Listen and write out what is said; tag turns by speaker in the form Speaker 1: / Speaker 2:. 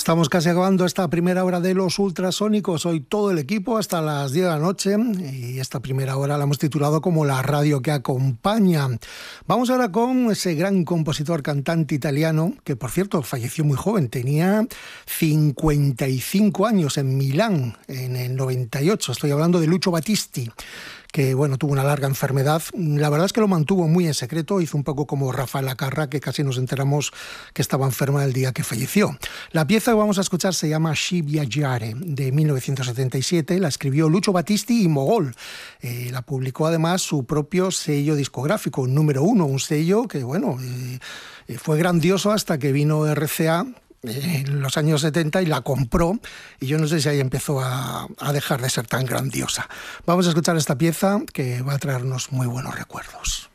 Speaker 1: Estamos casi acabando esta primera hora de Los Ultrasónicos. Hoy todo el equipo hasta las 10 de la noche y esta primera hora la hemos titulado como la radio que acompaña. Vamos ahora con ese gran compositor, cantante italiano, que por cierto falleció muy joven, tenía 55 años en Milán en el 98. Estoy hablando de Lucio Battisti, que bueno, tuvo una larga enfermedad. La verdad es que lo mantuvo muy en secreto, hizo un poco como Rafael Acarra, que casi nos enteramos que estaba enferma el día que falleció. La pieza que vamos a escuchar se llama Sci Viaggiare, de 1977, la escribió Lucio Battisti y Mogol. La publicó además su propio sello discográfico, número 1, un sello que bueno, fue grandioso hasta que vino RCA en los años 70 y la compró, y yo no sé si ahí empezó a dejar de ser tan grandiosa. Vamos a escuchar esta pieza que va a traernos muy buenos recuerdos.